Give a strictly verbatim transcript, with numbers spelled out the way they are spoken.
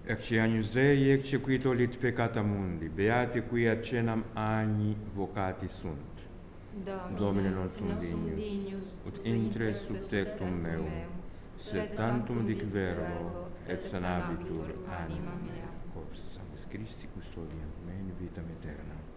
Ecce agnus Dei, ecce qui tollit peccata mundi, beati qui ad cenam agni vocati sunt. Domine, Domine non sum dignus, dignus, ut intres sub tectum meum, sed tantum dic verbo, et sanabitur anima mea. Corpus Sanctus Christi custodiam, mene vitam aeterna.